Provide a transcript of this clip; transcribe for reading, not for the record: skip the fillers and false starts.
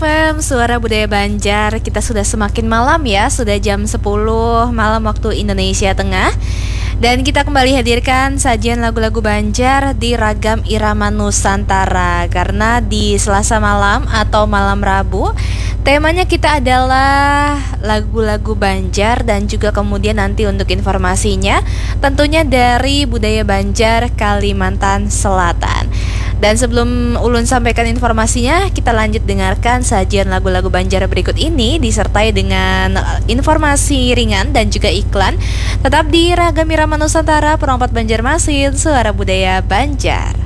Suara Budaya Banjar. Kita sudah semakin malam ya, sudah jam 10 malam waktu Indonesia Tengah. Dan kita kembali hadirkan sajian lagu-lagu Banjar di ragam irama Nusantara. Karena di Selasa malam atau malam Rabu, temanya kita adalah lagu-lagu Banjar. Dan juga kemudian nanti untuk informasinya tentunya dari budaya Banjar Kalimantan Selatan. Dan sebelum Ulun sampaikan informasinya, kita lanjut dengarkan sajian lagu-lagu Banjar berikut ini disertai dengan informasi ringan dan juga iklan. Tetap di Ragam Irama Nusantara, Perompat Banjarmasin, Suara Budaya Banjar.